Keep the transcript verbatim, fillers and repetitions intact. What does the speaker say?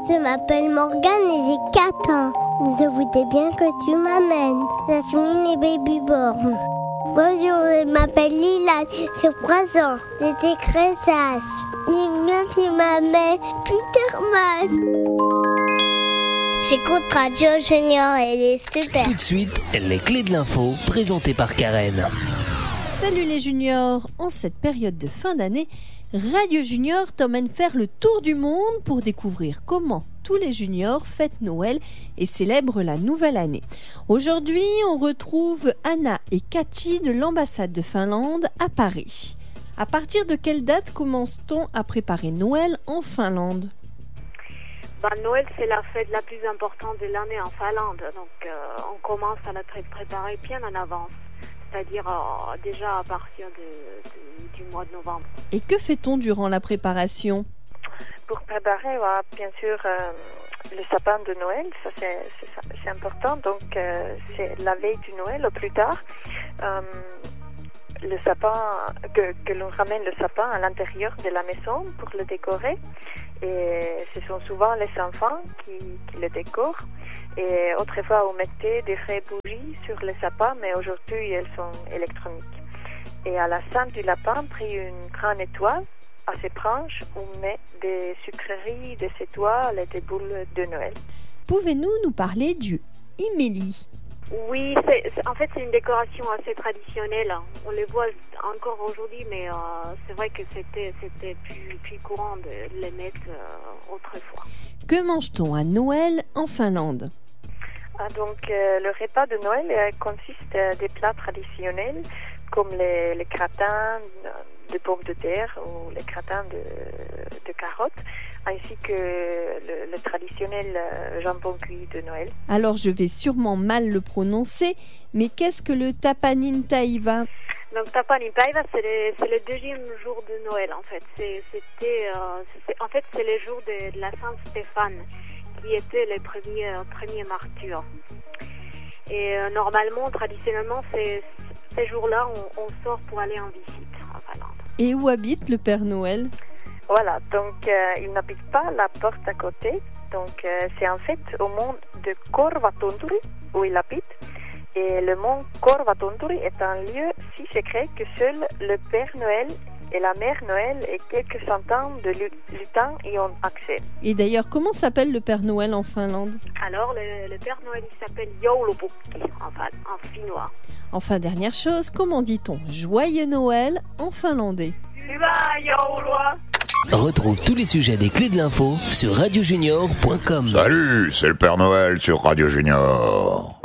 Je m'appelle Morgane et j'ai quatre ans. Je voudrais bien que tu m'amènes Jasmine et Babyborn. Bonjour, je m'appelle Lila, j'ai trois ans. J'étais Cressas. J'aime bien que tu m'amènes Peter Mas. J'écoute Radio Junior, elle est super. Tout de suite, les clés de l'info, présentées par Karen. Salut les juniors. En cette période de fin d'année, Radio Junior t'emmène faire le tour du monde pour découvrir comment tous les juniors fêtent Noël et célèbrent la nouvelle année. Aujourd'hui, on retrouve Anna et Cathy de l'ambassade de Finlande à Paris. À partir de quelle date commence-t-on à préparer Noël en Finlande ? Ben, Noël, c'est la fête la plus importante de l'année en Finlande. Donc, euh, on commence à la préparer bien en avance. C'est-à-dire euh, déjà à partir de, de, du mois de novembre. Et que fait-on durant la préparation ? Pour préparer, ouais, bien sûr, euh, le sapin de Noël, ça c'est, c'est, c'est important. Donc, euh, c'est la veille du Noël au plus tard. Euh, le sapin, que, que l'on ramène le sapin à l'intérieur de la maison pour le décorer. Et ce sont souvent les enfants qui, qui le décorent. Et autrefois, on mettait des vraies bougies sur les sapins, mais aujourd'hui, elles sont électroniques. Et à la centre du lapin, pris une grande étoile. À ses branches, on met des sucreries, des étoiles et des boules de Noël. Pouvez-vous nous parler du Iméli ? Oui, c'est, c'est, en fait, c'est une décoration assez traditionnelle. On les voit encore aujourd'hui, mais euh, c'est vrai que c'était, c'était plus, plus courant de les mettre euh, autrefois. Que mange-t-on à Noël en Finlande ? Ah, donc, euh, le repas de Noël euh, consiste euh, des plats traditionnels comme les, les gratins de pommes de terre ou les gratins de, de carottes, ainsi que le, le traditionnel euh, jambon cuit de Noël. Alors, je vais sûrement mal le prononcer, mais qu'est-ce que le Tapaninpäivä ? Donc, Tapaninpäivä, c'est le, c'est le deuxième jour de Noël, en fait. C'est, c'était, euh, c'est, en fait, c'est le jour de, de la Saint-Stéphane, qui était le premier, premier martyr. Et euh, normalement, traditionnellement, c'est, ces jours-là, on, on sort pour aller en visite en Finlande. Et où habite le Père Noël ? Voilà, donc euh, il n'habite pas à la porte à côté. Donc euh, c'est en fait au mont de Korvatunturi où il habite. Et le mont Korvatunturi est un lieu si secret que seul le Père Noël et la Mère Noël et quelques centaines de lutins y ont accès. Et d'ailleurs, comment s'appelle le Père Noël en Finlande ? Alors, le, le Père Noël, il s'appelle Joulupukki en, en finnois. Enfin, dernière chose, comment dit-on Joyeux Noël en finlandais ? Hyvää joulua ! Retrouve tous les sujets des clés de l'info sur radio junior point com. Salut, c'est le Père Noël sur Radio Junior.